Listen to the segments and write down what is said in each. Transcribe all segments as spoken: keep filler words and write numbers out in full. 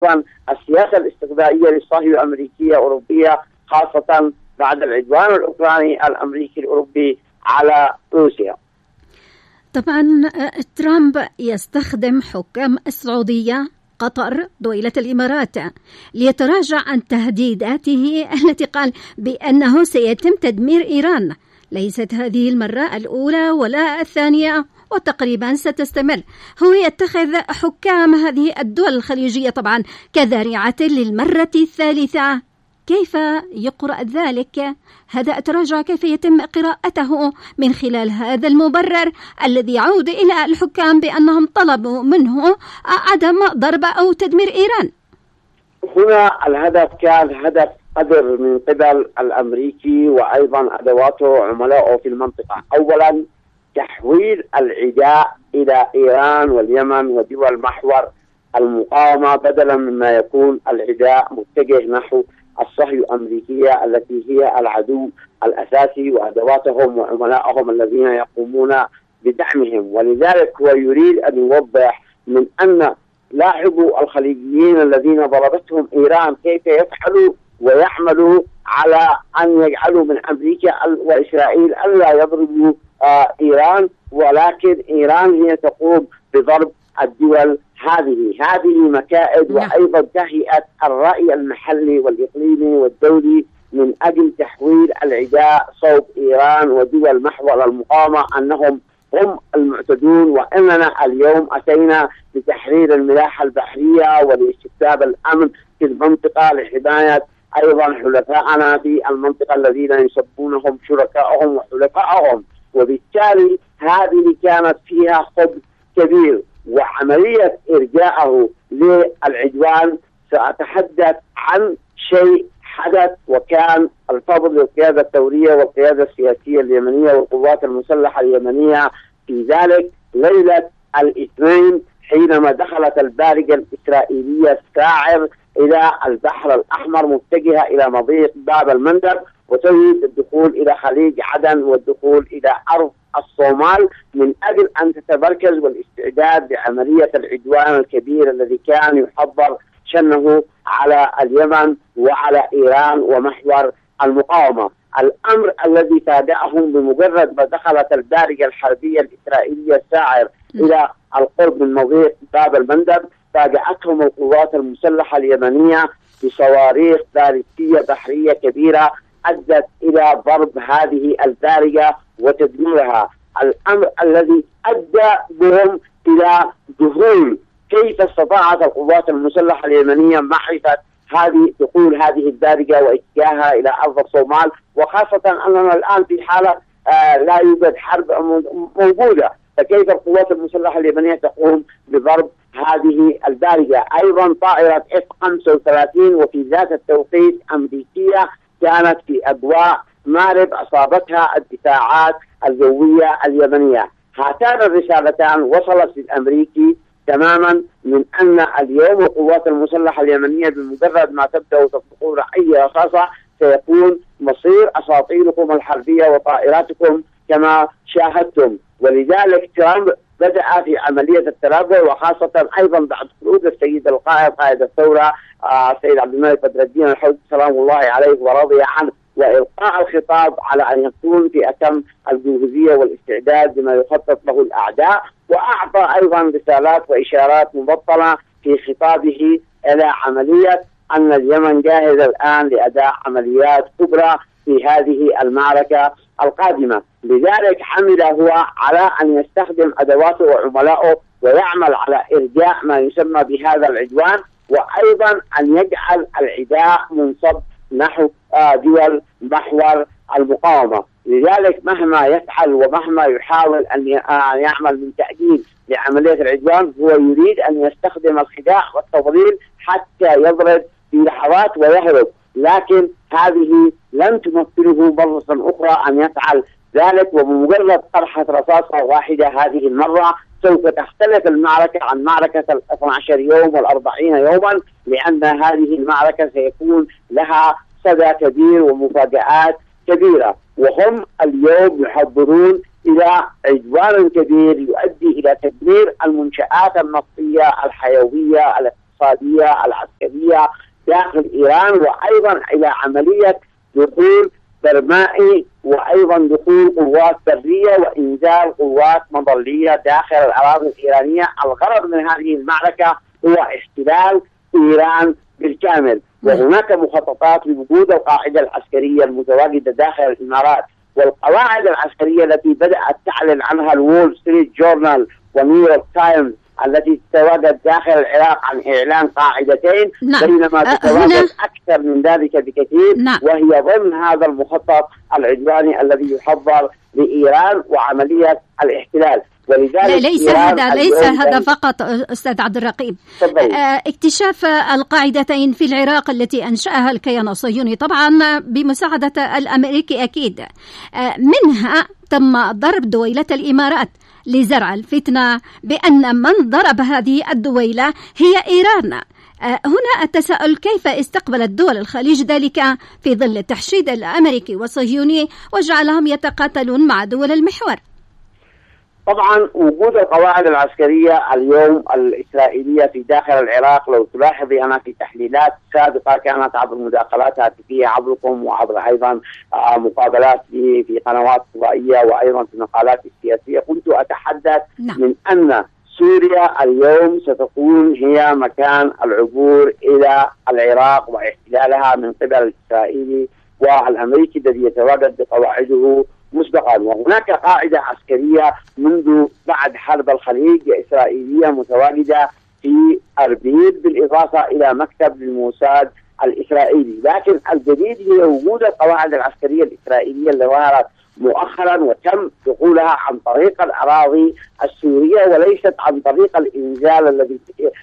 أيضا السياسة الاستغذائية للصهيونية الأمريكية أوروبية، خاصة بعد العدوان الأوكراني الأمريكي الأوروبي على روسيا. طبعا ترامب يستخدم حكام السعودية، قطر، دويلة الإمارات ليتراجع عن تهديداته التي قال بأنه سيتم تدمير إيران. ليست هذه المرة الأولى ولا الثانية، وتقريبا ستستمر. هو يتخذ حكام هذه الدول الخليجية طبعا كذريعة للمرة الثالثة. كيف يقرأ ذلك؟ هذا التراجع كيف يتم قراءته من خلال هذا المبرر الذي يعود إلى الحكام بأنهم طلبوا منه عدم ضرب أو تدمير إيران؟ هنا الهدف كان هدف قدر من قبل الأمريكي وأيضا أدواته وعملائه في المنطقة. أولا تحويل العداء إلى إيران واليمن ودول محور المقاومة، بدلا مما يكون العداء متجه نحو الصهيونية الأمريكية التي هي العدو الأساسي وأدواتهم وعملائهم الذين يقومون بدعمهم. ولذلك هو يريد أن يوضح من أن لاحظوا الخليجيين الذين ضربتهم إيران كيف يفعلوا ويعملوا على أن يجعلوا من أمريكا وإسرائيل ألا يضربوا آه إيران، ولكن إيران هي تقوم بضرب الدول هذه. هذه مكائد وأيضا تهيئة الرأي المحلي والإقليمي والدولي من أجل تحويل العداء صوب إيران ودول محور المقاومة أنهم هم المعتدون، وإننا اليوم أتينا لتحرير الملاحة البحرية ولاستتباب الأمن في المنطقة لحماية أيضا حلفائنا في المنطقة الذين يسمونهم شركائهم وحلفائهم. وبالتالي هذه كانت فيها خبث كبير، وعملية إرجاعه للعدوان سأتحدث عن شيء حدث وكان الفضل للقيادة الثورية والقيادة السياسية اليمنية والقوات المسلحة اليمنية في ذلك ليلة الاثنين حينما دخلت البارقة الإسرائيلية الساعر إلى البحر الأحمر متجهة إلى مضيق باب المندب وتريد الدخول إلى خليج عدن والدخول إلى أرض الصومال من أجل أن تتمركز والاستعداد لعملية العدوان الكبير الذي كان يحضر شنه على اليمن وعلى إيران ومحور المقاومة. الأمر الذي فاجأهم بمجرد ما دخلت البارقة الحربية الإسرائيلية الساعر إلى القرب من مضيق باب المندب فاجأتهم القوات المسلحة اليمنية بصواريخ باليستية بحرية كبيرة أدت إلى ضرب هذه البارقة وتدميرها. الأمر الذي أدى بهم إلى ذهول كيف استطاعت القوات المسلحة اليمنية معرفة هذه دخول هذه البارقة واتجاهها إلى أرض الصومال، وخاصة أننا الآن في حالة آه لا يوجد حرب موجودة، فكيف القوات المسلحة اليمنية تقوم بضرب هذه البارقة؟ أيضا طائرة إف خمسة وثلاثين وفي ذات التوقيت أمريكية كانت في أجواء مارب أصابتها الدفاعات الجوية اليمنية. هاتان الرسالتان وصلت للأمريكي تماما من أن اليوم القوات المسلحة اليمنية بمجرد ما تبدأ تطلقون أي رصاصة سيكون مصير أساطيلكم الحربية وطائراتكم كما شاهدتم. ولذلك ترامب بدأ في عملية التراجع، وخاصة أيضا بعد خروج السيد القائد قائد الثورة السيد عبد الملك بدر الدين الحوثي سلام الله عليه ورضي عنه، وإلقاء الخطاب على أن يكون في أتم الجهوزية والاستعداد بما يخطط له الأعداء، وأعطى أيضا رسالات وإشارات مبطنة في خطابه إلى عملية أن اليمن جاهز الآن لأداء عمليات كبرى في هذه المعركة القادمة. لذلك حمل هو على أن يستخدم أدواته وعملائه ويعمل على إرجاء ما يسمى بهذا العدوان، وأيضا أن يجعل العداء منصب نحو دول محور المقاومة. لذلك مهما يفعل ومهما يحاول أن يعمل من تأجيل لعملية العدوان هو يريد أن يستخدم الخداع والتضليل حتى يضرب في لحظات ويهرب، لكن هذه لن تمثله مرة أخرى أن يفعل ذلك. وبمجرد طرحة رصاصة واحدة هذه المرة سوف تختلف المعركة عن معركة الاثنى عشر يوم والأربعين يوما، لأن هذه المعركة سيكون لها صدى كبير ومفاجآت كبيرة، وهم اليوم يحضرون إلى عدوان كبير يؤدي إلى تدمير المنشآت النفطية الحيوية الاقتصادية العسكرية داخل إيران، وأيضا إلى عملية دخول برمائي وأيضا دخول قوات برية وإنزال قوات مظلية داخل الأراضي الإيرانية. الغرض من هذه المعركة هو احتلال إيران بالكامل. وهناك مخططات لوجود القاعدة العسكرية المتواجدة داخل الإمارات، والقواعد العسكرية التي بدأت تعلن عنها الوول ستريت جورنال ونيويورك تايمز التي تتواجد داخل العراق عن إعلان قاعدتين، نعم. بينما تتواجد هنا أكثر من ذلك بكثير، نعم. وهي ضمن هذا المخطط العدواني الذي يحضر لإيران وعملية الاحتلال. ولذلك ليس هذا ليس هذا فقط أستاذ عبد الرقيب. اكتشاف القاعدتين في العراق التي أنشأها الكيان الصهيوني طبعا بمساعدة الأمريكي أكيد، منها تم ضرب دويلة الإمارات لزرع الفتنة بأن من ضرب هذه الدويلة هي إيران. هنا التساؤل: كيف استقبلت دول الخليج ذلك في ظل التحشيد الأمريكي والصهيوني وجعلهم يتقاتلون مع دول المحور؟ طبعا وجود القواعد العسكرية اليوم الإسرائيلية في داخل العراق، لو تلاحظي أنا في تحليلات سابقة كانت عبر مداخلات هاتفية عبركم وعبر أيضا مقابلات في قنوات فضائية وأيضا في مقالات السياسية، كنت أتحدث من أن سوريا اليوم ستكون هي مكان العبور إلى العراق واحتلالها من قبل الإسرائيلي والأمريكي الذي يتواجد بقواعده مسبقا. وهناك قاعدة عسكرية منذ بعد حرب الخليج إسرائيلية متواجدة في أربيل بالإضافة إلى مكتب للموساد الإسرائيلي، لكن الجديد هي وجود القواعد العسكرية الإسرائيلية اللي ظهرت مؤخرا وتم دخولها عن طريق الأراضي السورية وليست عن طريق الإنزال الذي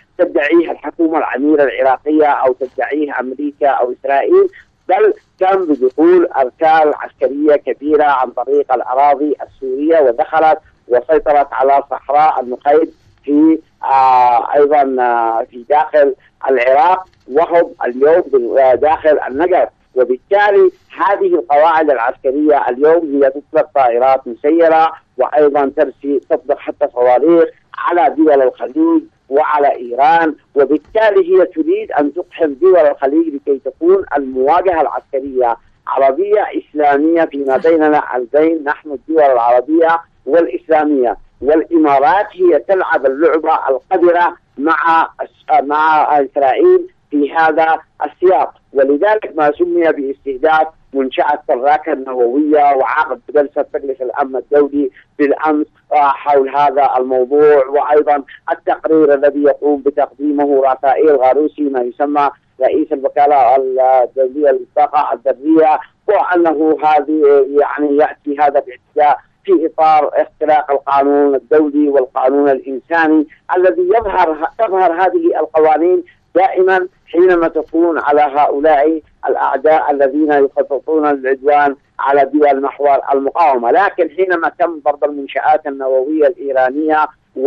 تدعيه الحكومة العميرة العراقية أو تدعيه أمريكا أو إسرائيل، بل تم بدخول أركان عسكرية كبيرة عن طريق الأراضي السورية ودخلت وسيطرت على صحراء النقيب في آه أيضا آه في داخل العراق وهم اليوم داخل النجف. وبالتالي هذه القواعد العسكرية اليوم هي تطلق طائرات مسيرة وأيضا ترسي تطلق حتى صواريخ على دول الخليج وعلى إيران، وبالتالي هي تريد أن تقحم دول الخليج لكي تكون المواجهة العسكرية عربية إسلامية فيما بيننا البين نحن الدول العربية والإسلامية، والإمارات هي تلعب اللعبة القذرة مع مع إسرائيل في هذا السياق. ولذلك ما سمي باستهداف منشأة الراكة النووية وعقد جلسة مجلس الأمن الدولي بالأمس حول هذا الموضوع، وأيضا التقرير الذي يقوم بتقديمه رافائيل غاروسي ما يسمى رئيس الوكالة الدولية للطاقة الذرية، وأنه هذه يعني يأتي هذا باعتداء في إطار اختراق القانون الدولي والقانون الإنساني الذي يظهر تظهر هذه القوانين دائما حينما تكون على هؤلاء الأعداء الذين يخططون للعدوان على دول محور المقاومة. لكن حينما تم ضرب المنشآت النووية الإيرانية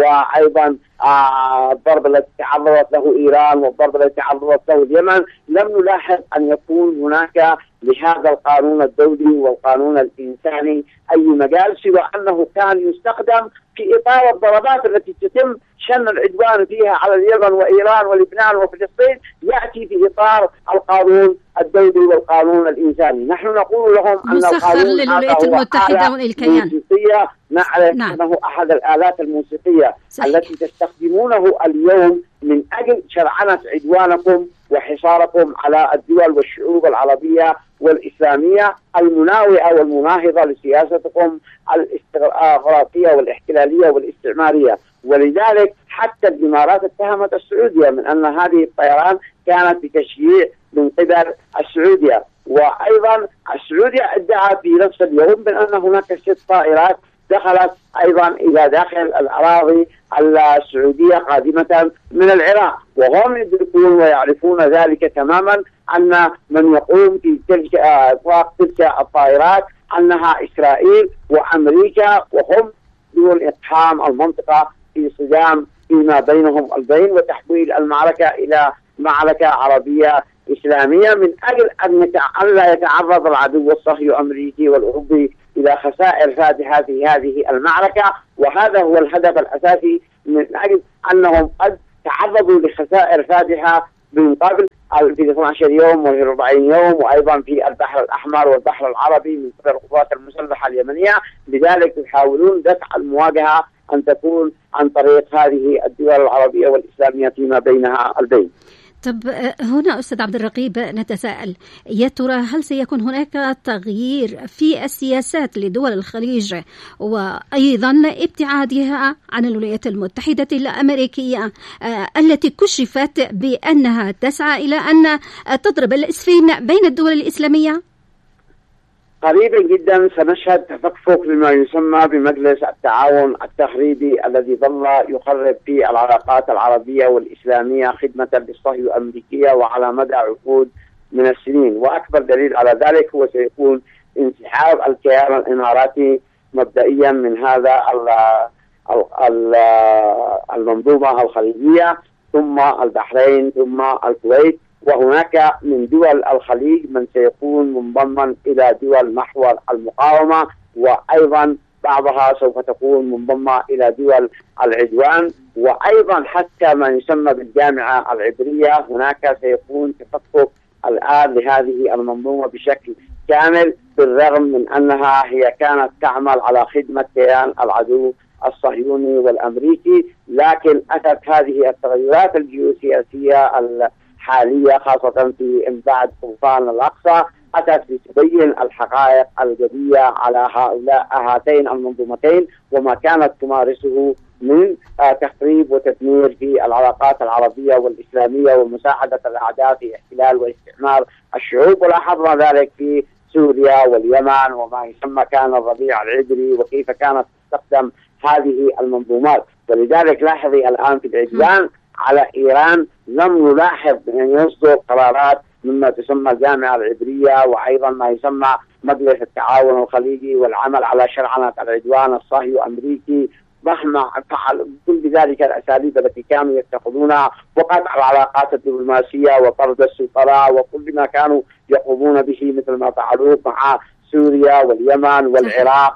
وأيضا الضرب الذي تعرضت له إيران والضرب الذي تعرضت له اليمن، لم نلاحظ أن يكون هناك لهذا القانون الدولي والقانون الإنساني أي مجال سوى أنه كان يستخدم في إطار الضربات التي تتم شن العدوان فيها على اليمن وإيران ولبنان وفلسطين، يأتي في إطار القانون الدولي والقانون الإنساني. نحن نقول لهم أن القانون للولايات المتحدة والكيان نعرف نعم. أنه أحد الآلات الموسيقية صحيح. التي تستخدمونه اليوم من أجل شرعنة عدوانكم وحصاركم على الدول والشعوب العربية والإسلامية المناوئة والمناهضة لسياستكم الاستغراقية والاحتلالية والاستعمارية. ولذلك حتى الإمارات اتهمت السعودية من أن هذه الطيران كانت بتشييع من قبل السعودية، وأيضا السعودية ادعى في نفس اليوم بأن هناك ست طائرات دخلت أيضا إلى داخل الأراضي السعودية قادمة من العراق، وهم يدركون ويعرفون ذلك تماما أن من يقوم في تلك إطلاق تلك الطائرات أنها إسرائيل وأمريكا، وهم دون إقحام المنطقة في صدام فيما بينهم البين وتحويل المعركة إلى معركة عربية إسلامية من أجل أن لا يتعرض العدو الصهيوني الأمريكي والأوروبي إلى خسائر فادحة في هذه المعركة. وهذا هو الهدف الأساسي من أجل أنهم قد تعرضوا لخسائر فادحة من قبل في اثنا عشر يوم وفي أربعين يوم، وأيضا في البحر الأحمر والبحر العربي من قبل القوات المسلحة اليمنية. لذلك يحاولون دفع المواجهة أن تكون عن طريق هذه الدول العربية والإسلامية فيما بينها البين. طب هنا أستاذ عبد الرقيب نتساءل، يا ترى هل سيكون هناك تغيير في السياسات لدول الخليج وأيضا ابتعادها عن الولايات المتحدة الأمريكية التي كشفت بأنها تسعى إلى أن تضرب الإسفين بين الدول الإسلامية؟ قريبا جدا سنشهد تفكك لما يسمى بمجلس التعاون التخريبي الذي ظل يخرب في العلاقات العربية والإسلامية خدمة للصهيونية الأمريكية وعلى مدى عقود من السنين. وأكبر دليل على ذلك هو سيكون انسحاب الكيان الإماراتي مبدئيا من هذا المنظومة الخليجية، ثم البحرين، ثم الكويت، وهناك من دول الخليج من سيكون منضما إلى دول محور المقاومة، وأيضا بعضها سوف تكون منضمة إلى دول العدوان، وأيضا حتى ما يسمى بالجامعة العبرية هناك سيكون تفكك الآن لهذه المنظومة بشكل كامل، بالرغم من أنها هي كانت تعمل على خدمة كيان العدو الصهيوني والأمريكي. لكن أتت هذه التغيرات الجيوسياسية حالية خاصة في بعد طوفان الأقصى أتت لتبين الحقائق الجدية على هؤلاء هاتين المنظومتين وما كانت تمارسه من تخريب وتدمير في العلاقات العربية والإسلامية ومساعدة الأعداء في احتلال واستعمار الشعوب. ولاحظنا ذلك في سوريا واليمن وما يسمى كان الربيع العبري وكيف كانت تستخدم هذه المنظومات. ولذلك لاحظي الآن في العدوان على إيران لم نلاحظ أن يصدر قرارات مما تسمى الجامعة العبرية وأيضا ما يسمى مجلس التعاون الخليجي والعمل على شرعنة العدوان الصهيوني الأمريكي مهما فعل كل ذلك الأساليب التي كانوا يتخذونها وقطع العلاقات الدبلوماسية وطرد السفراء وكل ما كانوا يقومون به مثل ما فعلوه مع سوريا واليمن والعراق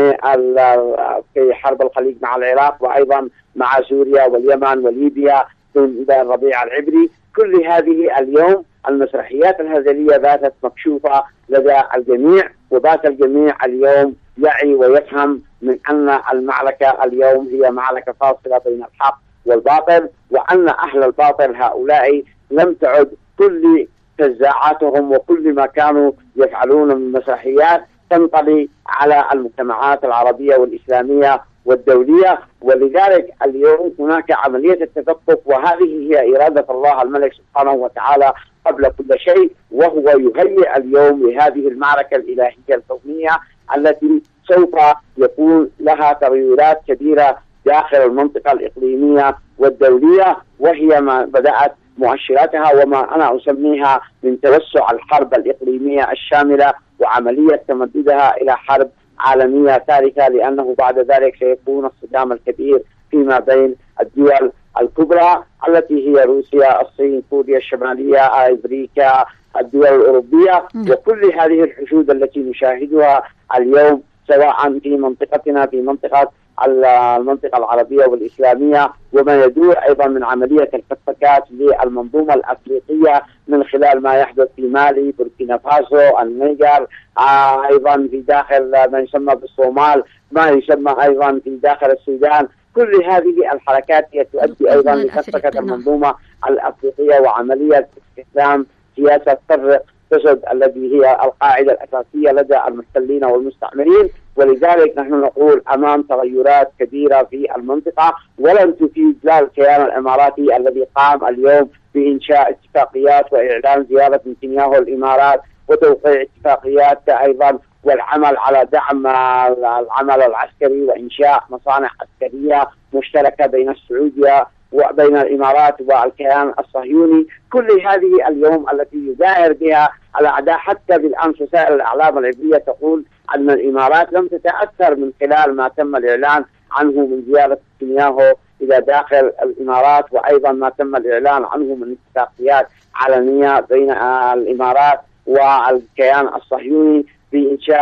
في حرب الخليج مع العراق وأيضا مع سوريا واليمن وليبيا من الربيع العبري. كل هذه اليوم المسرحيات الهزلية باتت مكشوفة لدى الجميع، وبات الجميع اليوم يعي ويفهم من أن المعركة اليوم هي معركة فاصلة بين الحق والباطل، وأن أهل الباطل هؤلاء لم تعد كل فزاعاتهم وكل ما كانوا يفعلون من مسرحيات تنطلي على المجتمعات العربية والإسلامية والدولية. ولذلك اليوم هناك عملية التفكك، وهذه هي إرادة الله الملك سبحانه وتعالى قبل كل شيء، وهو يهيئ اليوم لهذه المعركة الإلهية الكونية التي سوف يكون لها تغيرات كبيرة داخل المنطقة الإقليمية والدولية، وهي ما بدأت مؤشراتها وما أنا أسميها من توسع الحرب الإقليمية الشاملة وعملية تمددها إلى حرب عالمية ثالثة، لأنه بعد ذلك سيكون الصدام الكبير فيما بين الدول الكبرى التي هي روسيا، الصين، كوريا الشمالية، أمريكا، الدول الأوروبية، وكل هذه الحشود التي نشاهدها اليوم سواء في منطقتنا في منطقة المنطقة العربية والإسلامية، وما يدور أيضا من عملية الفكاكات للمنظومة الأفريقية من خلال ما يحدث في مالي، بوركينا فاسو، النيجر، آه أيضا في داخل ما يسمى بالصومال، ما يسمى أيضا في داخل السودان. كل هذه الحركات هي تؤدي أيضا لفكاكة المنظومة الأفريقية وعملية استخدام سياسة فرق تسد الذي هي القاعدة الأساسية لدى المحتلين والمستعمرين. ولذلك نحن نقول أمام تغيرات كبيرة في المنطقة، ولن تفيد لا الكيان الإماراتي الذي قام اليوم بإنشاء اتفاقيات وإعلان زيارة نتنياهو الإمارات وتوقيع اتفاقيات أيضا والعمل على دعم العمل العسكري وإنشاء مصانع عسكرية مشتركة بين السعودية وبين الإمارات والكيان الصهيوني. كل هذه اليوم التي يداهر بها الأعداء، حتى بالأمس وسائل الإعلام العبرية تقول أن الإمارات لم تتأثر من خلال ما تم الإعلان عنه من زيارة نتنياهو إلى داخل الإمارات، وأيضا ما تم الإعلان عنه من اتفاقيات علنية بين الإمارات والكيان الصهيوني بإنشاء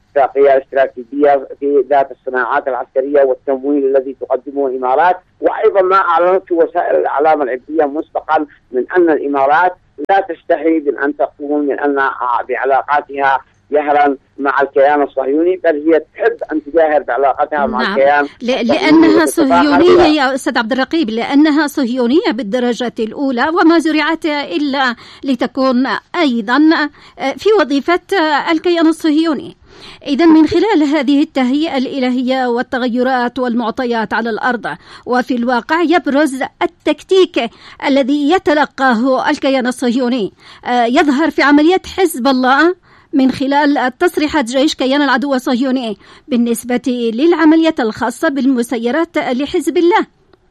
اتفاقية استراتيجية في ذات الصناعات العسكرية والتمويل الذي تقدمه الإمارات، وأيضا ما أعلنته وسائل الإعلام العبرية مسبقا من أن الإمارات لا تستحي من أن تقوم من أن بعلاقاتها جهرا مع الكيان الصهيوني، بل هي تحب أن تجاهر بعلاقتها مع نعم. الكيان لأنها صهيونية يا أستاذ عبد الرقيب، لأنها صهيونية بالدرجة الأولى، وما زرعت إلا لتكون أيضا في وظيفة الكيان الصهيوني. إذن من خلال هذه التهيئة الإلهية والتغيرات والمعطيات على الأرض وفي الواقع يبرز التكتيك الذي يتلقاه الكيان الصهيوني، يظهر في عملية حزب الله من خلال تصريحات جيش كيان العدو الصهيوني بالنسبة للعملية الخاصة بالمسيرات لحزب الله.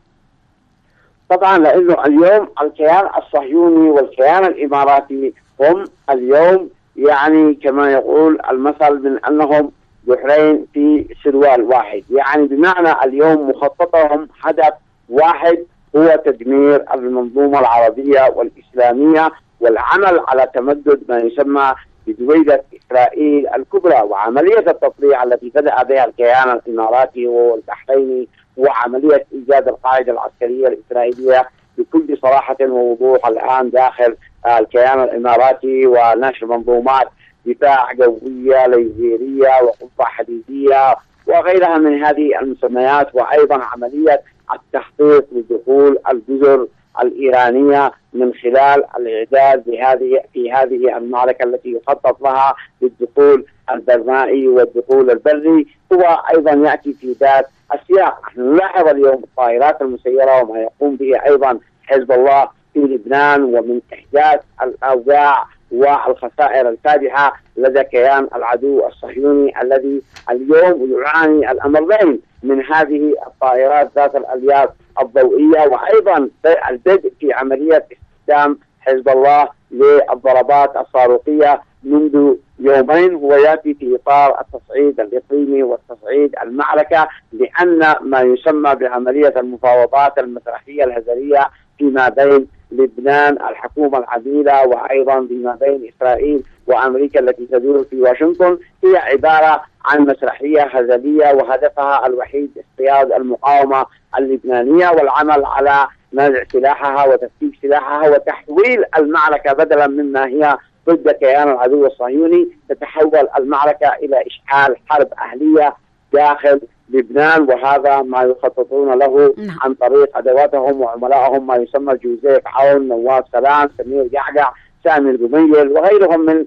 طبعا لأنه اليوم الكيان الصهيوني والكيان الإماراتي هم اليوم يعني كما يقول المثل من أنهم بحرين في سروال واحد، يعني بمعنى اليوم مخططهم هدف واحد هو تدمير المنظومة العربية والإسلامية والعمل على تمدد ما يسمى بدويلة إسرائيل الكبرى. وعملية التطبيع التي بدأ بها الكيان الإماراتي والبحريني وعملية إيجاد القاعدة العسكرية الإسرائيلية بكل صراحة ووضوح الآن داخل الكيان الإماراتي، ونشر منظومات دفاع جوية ليزيرية وقبة حديدية وغيرها من هذه المسميات، وأيضا عملية التخطيط لدخول الجزر الإيرانية من خلال الإعداد بهذه في هذه المعركة التي يخطط لها للدخول البرمائي والدخول البري، هو أيضا يأتي في ذات السياق. نحن نلاحظ اليوم الطائرات المسيرة وما يقوم به أيضا حزب الله في لبنان، ومن إحداث الأوجاع والخسائر الفادحة لدى كيان العدو الصهيوني الذي اليوم يعاني الأمرين من هذه الطائرات ذات الألياف الضوئية، وأيضا البدء في عملية استخدام حزب الله للضربات الصاروخية منذ يومين، هو يأتي في إطار التصعيد الإقليمي والتصعيد المعركة، لأن ما يسمى بعملية المفاوضات المسرحية الهزلية فيما بين لبنان الحكومة العديلة وأيضا فيما بين إسرائيل وأمريكا التي تدور في واشنطن هي عبارة عن مسرحية هزلية، وهدفها الوحيد اصطياد المقاومة اللبنانية والعمل على منع سلاحها وتفكيك سلاحها وتحويل المعركة بدلا مما هي ضد كيان العدو الصهيوني تتحول المعركة إلى إشعال حرب أهلية داخل لبنان، وهذا ما يخططون له عن طريق أدواتهم وعملائهم ما يسمى جوزيف عون، نواف سلام، سمير جعجع، سامي الجميل وغيرهم من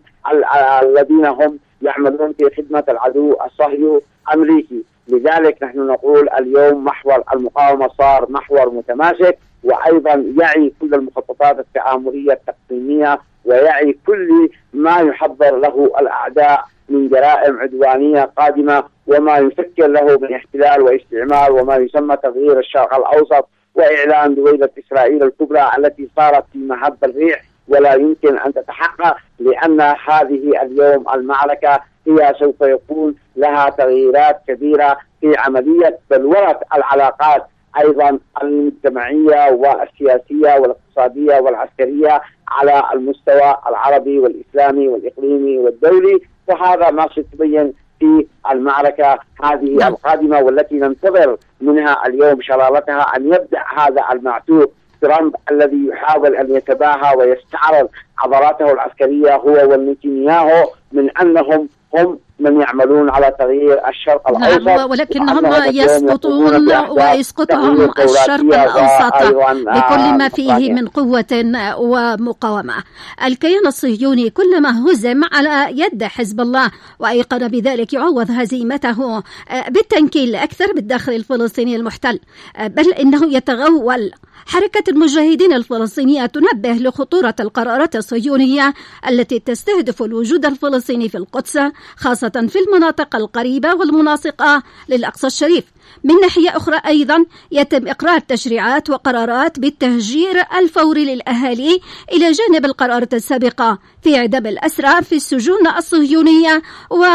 الذين هم يعملون في خدمة العدو الصهيوني أمريكي. لذلك نحن نقول اليوم محور المقاومة صار محور متماسك، وأيضا يعي كل المخططات التآمرية التقسيمية ويعي كل ما يحضر له الأعداء من جرائم عدوانية قادمة وما يفكر له من احتلال واستعمار وما يسمى تغيير الشرق الأوسط وإعلان دويلة إسرائيل الكبرى التي صارت في مهب الريح ولا يمكن أن تتحقق، لأن هذه اليوم المعركة هي سوف يكون لها تغييرات كبيرة في عملية بلورة العلاقات أيضا المجتمعية والسياسية والاقتصادية والعسكرية على المستوى العربي والإسلامي والإقليمي والدولي، وهذا ما ستبين في المعركة هذه القادمة والتي ننتظر منها اليوم شرارتها أن يبدأ هذا المعتوه ترامب الذي يحاول أن يتباهى ويستعرض عضلاته العسكرية هو ونتنياهو من أنهم هم من يعملون على تغيير الشرق الأوسط. نعم، ولكنهم يسقطون ويسقطهم الشرق الأوسط بكل ما فيه من قوة ومقاومة. الكيان الصهيوني كلما هزم على يد حزب الله وأيقن بذلك يعوض هزيمته بالتنكيل أكثر بالداخل الفلسطيني المحتل، بل إنه يتغول. حركة المجاهدين الفلسطينية تنبه لخطورة القرارات الصهيونية التي تستهدف الوجود الفلسطيني في القدس، خاصة في المناطق القريبة والمناصقة للأقصى الشريف. من ناحية أخرى أيضا يتم إقرار تشريعات وقرارات بالتهجير الفوري للأهالي إلى جانب القرارات السابقة في إعدام الأسرى في السجون الصهيونية،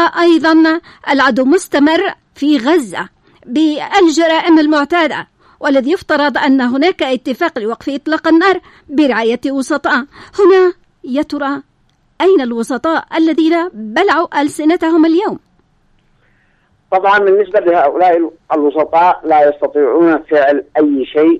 وأيضا العدو مستمر في غزة بالجرائم المعتادة، والذي يفترض أن هناك اتفاق لوقف إطلاق النار برعاية وسطاء. هنا يا ترى أين الوسطاء الذين بلعوا ألسنتهم اليوم؟ طبعا بالنسبة لهؤلاء الوسطاء لا يستطيعون فعل أي شيء،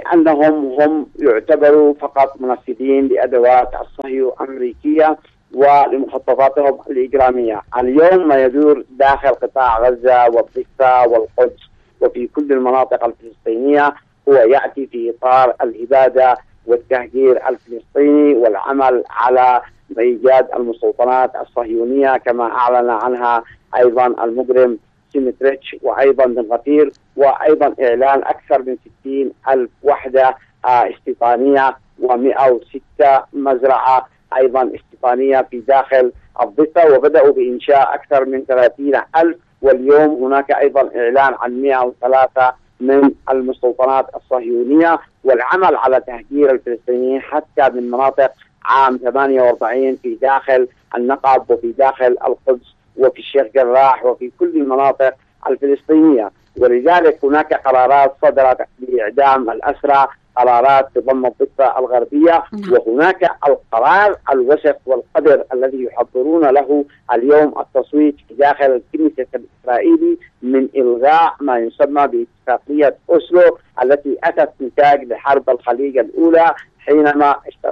لأنهم هم يعتبروا فقط منفذين لأدوات الصهيونية الأمريكية ولمخططاتهم الإجرامية. اليوم ما يدور داخل قطاع غزة والضفة والقدس وفي كل المناطق الفلسطينية هو يأتي في إطار الإبادة والتهجير الفلسطيني والعمل على إيجاد المستوطنات الصهيونية كما أعلن عنها أيضا المجرم سيمتريتش وأيضا بن غفير، وأيضا إعلان أكثر من ستين ألف وحدة استيطانية ومئة وستة مزرعة أيضا استيطانية في داخل الضفة، وبدأوا بإنشاء أكثر من ثلاثين ألف، واليوم هناك أيضا إعلان عن مئة وثلاثة من المستوطنات الصهيونية، والعمل على تهجير الفلسطينيين حتى من مناطق عام ثمانية وأربعين في داخل النقب وفي داخل القدس وفي الشيخ جراح وفي كل المناطق الفلسطينية. ولذلك هناك قرارات صدرت بإعدام الأسرى، قرارات تضم الضفة الغربية، وهناك القرار الوسط والقدر الذي يحضرون له اليوم التصويت في داخل الكنيسة الإسرائيلي من إلغاء ما يسمى باتفاقية أوسلو التي أتت نتاج لحرب الخليج الأولى حينما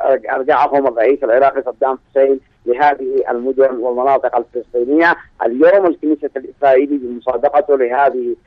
أرجعهم الرئيس العراقي صدام حسين لهذه المدن والمناطق الفلسطينية. اليوم الكنيسة الإسرائيلي بمصادقته لهذه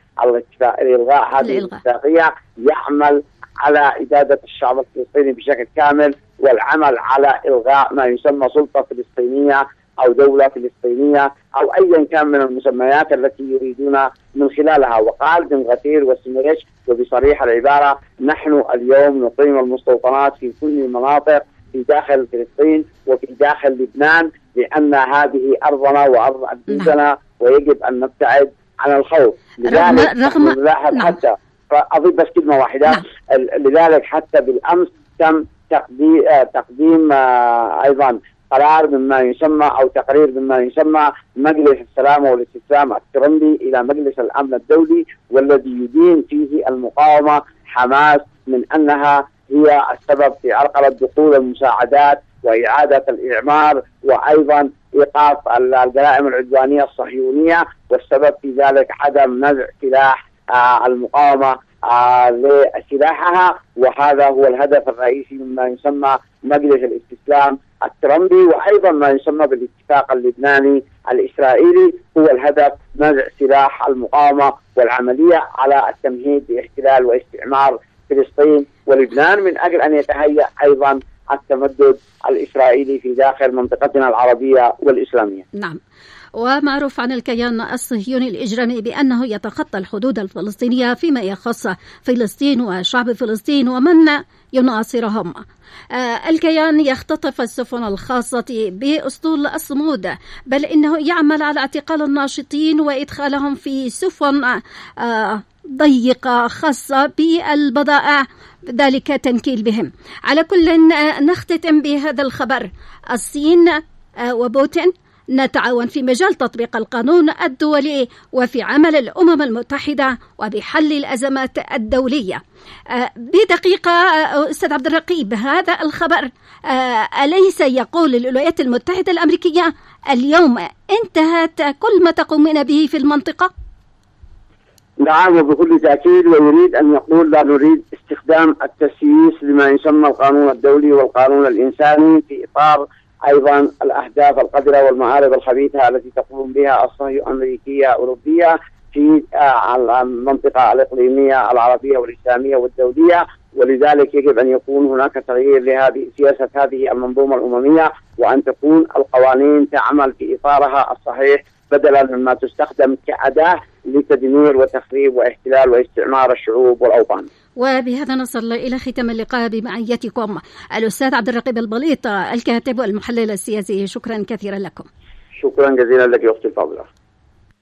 الإلغاء هذه الاتفاقية يعمل على إبادة الشعب الفلسطيني بشكل كامل والعمل على إلغاء ما يسمى سلطة فلسطينية أو دولة فلسطينية أو أيا كان من المسميات التي يريدون من خلالها. وقال بن غفير وسيمتريتش وبصريح العبارة: نحن اليوم نقيم المستوطنات في كل المناطق في داخل فلسطين وفي داخل لبنان، لأن هذه أرضنا وأرض أجدادنا ويجب أن نبتعد عن الخوف. لذلك رغم نلاحظ حتى أضيف بس كلمة واحدة. لذلك حتى بالأمس تم تقديم, تقديم أيضا قرار مما يسمى أو تقرير مما يسمى مجلس السلامة والاستسلام الترندي إلى مجلس الأمن الدولي، والذي يدين فيه المقاومة حماس من أنها هي السبب في عرقلة دخول المساعدات وإعادة الإعمار وأيضا إيقاف الجرائم العدوانية الصهيونية، والسبب في ذلك عدم نزع سلاح آه المقاومة آه لسلاحها، وهذا هو الهدف الرئيسي مما يسمى مجلس الاستسلام الترندي، وأيضا ما يسمى بالاتفاق اللبناني الإسرائيلي هو الهدف نزع سلاح المقاومة والعملية على التمهيد لاحتلال واستعمار فلسطين ولبنان من أجل أن يتهيأ أيضا التمدد الإسرائيلي في داخل منطقتنا العربية والإسلامية. نعم، ومعروف عن الكيان الصهيوني الإجرامي بأنه يتخطى الحدود الفلسطينية فيما يخص فلسطين وشعب فلسطين ومن يناصرهم. آه الكيان يختطف السفن الخاصة بأسطول الصمود، بل إنه يعمل على اعتقال الناشطين وإدخالهم في سفن آه ضيقة خاصة بالبضائع، ذلك تنكيل بهم. على كل نختتم بهذا الخبر: الصين وبوتين نتعاون في مجال تطبيق القانون الدولي وفي عمل الأمم المتحدة وبحل الأزمات الدولية. بدقيقة أستاذ عبد الرقيب، هذا الخبر أليس يقول الولايات المتحدة الأمريكية اليوم انتهت كل ما تقومين به في المنطقة؟ نعم وبكل تأكيد، ويريد أن يقول لا نريد استخدام التسييس لما يسمى القانون الدولي والقانون الإنساني في إطار أيضا الأهداف القذرة والمآرب الخبيثة التي تقوم بها الصهيونية الأمريكية الأوروبية في المنطقة الإقليمية العربية والإسلامية والدولية. ولذلك يجب أن يكون هناك تغيير لهذه سياسة هذه المنظومة الأممية، وأن تكون القوانين تعمل في إطارها الصحيح بدلا مما تستخدم كأداة لتدمير وتخريب واحتلال واستعمار الشعوب والأوطان. وبهذا نصل إلى ختام اللقاء بمعيتكم الأستاذ عبد الرقيب البليط، الكاتب والمحلل السياسي. شكرا كثيرا لكم. شكرا جزيلا لك يا أختي الفاضلة.